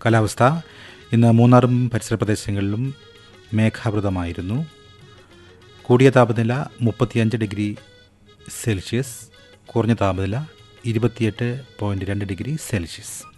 കാലാവസ്ഥ ഇന്ന് മൂന്നാറും പരിസര പ്രദേശങ്ങളിലും മേഘാവൃതമായിരുന്നു. കൂടിയ താപനില 35 ഡിഗ്രി സെൽഷ്യസ്, കുറഞ്ഞ താപനില 28.2 ഡിഗ്രി സെൽഷ്യസ്.